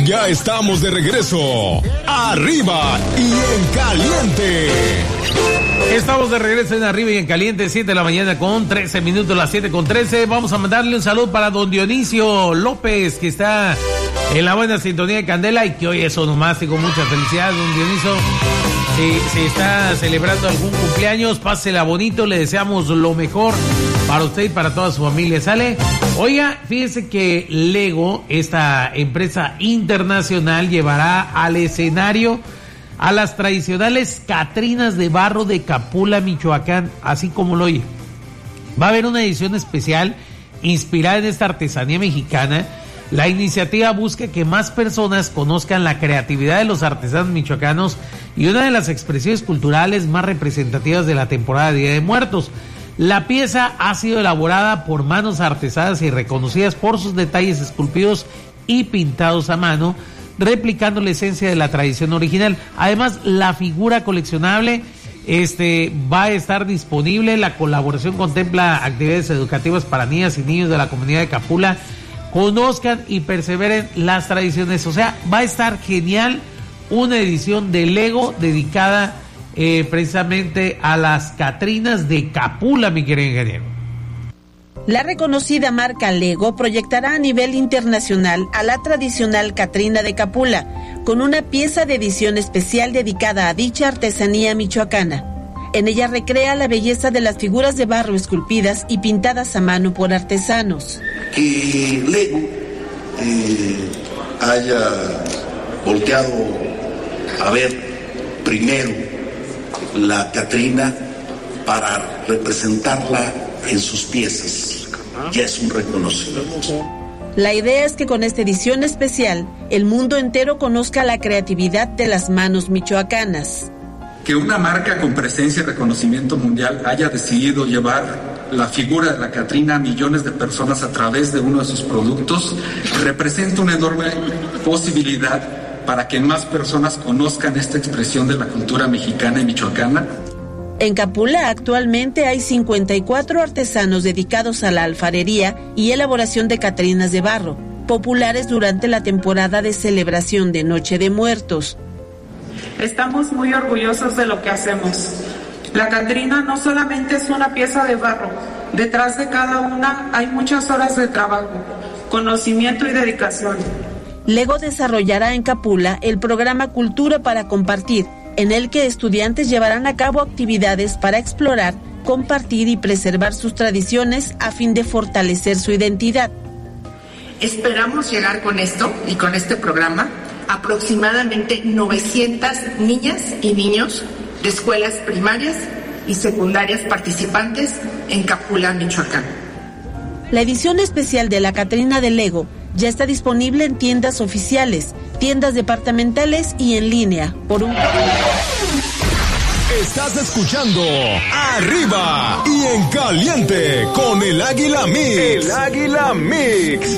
Ya estamos de regreso. Arriba y en caliente. Estamos de regreso en Arriba y en Caliente, 7 de la mañana con 13 minutos, las 7:13. Vamos a mandarle un saludo para don Dionisio López, que está en la buena sintonía de Candela y que hoy es onomástico. Muchas felicidades, don Dionisio. Si está celebrando algún cumpleaños, pásela bonito, le deseamos lo mejor para usted y para toda su familia, ¿sale? Oiga, fíjese que Lego, esta empresa internacional, llevará al escenario a las tradicionales Catrinas de barro de Capula, Michoacán, así como lo oye. Va a haber una edición especial inspirada en esta artesanía mexicana. La iniciativa busca que más personas conozcan la creatividad de los artesanos michoacanos y una de las expresiones culturales más representativas de la temporada de Día de Muertos. La pieza ha sido elaborada por manos artesanas y reconocidas por sus detalles esculpidos y pintados a mano, replicando la esencia de la tradición original. Además, la figura coleccionable va a estar disponible. La colaboración contempla actividades educativas para niñas y niños de la comunidad de Capula. Conozcan y perseveren las tradiciones. O sea, va a estar genial una edición de Lego dedicada precisamente a las Catrinas de Capula, mi querido ingeniero. La reconocida marca Lego proyectará a nivel internacional a la tradicional Catrina de Capula, con una pieza de edición especial dedicada a dicha artesanía michoacana. En ella recrea la belleza de las figuras de barro esculpidas y pintadas a mano por artesanos. Que Lego haya volteado a ver primero la Catrina para representarla en sus piezas. Ya es un reconocimiento. La idea es que con esta edición especial, el mundo entero conozca la creatividad de las manos michoacanas. Que una marca con presencia y reconocimiento mundial haya decidido llevar la figura de la Catrina a millones de personas a través de uno de sus productos, representa una enorme posibilidad para que más personas conozcan esta expresión de la cultura mexicana y michoacana. En Capula actualmente hay 54 artesanos dedicados a la alfarería y elaboración de catrinas de barro, populares durante la temporada de celebración de Noche de Muertos. Estamos muy orgullosos de lo que hacemos. La Catrina no solamente es una pieza de barro, detrás de cada una hay muchas horas de trabajo, conocimiento y dedicación. Lego desarrollará en Capula el programa Cultura para Compartir, en el que estudiantes llevarán a cabo actividades para explorar, compartir y preservar sus tradiciones a fin de fortalecer su identidad. Esperamos llegar con esto y con este programa aproximadamente 900 niñas y niños de escuelas primarias y secundarias participantes en Capula, Michoacán. La edición especial de la Catrina de Lego ya está disponible en tiendas oficiales, tiendas departamentales y en línea. Estás escuchando Arriba y en Caliente con el Águila Mix. El Águila Mix.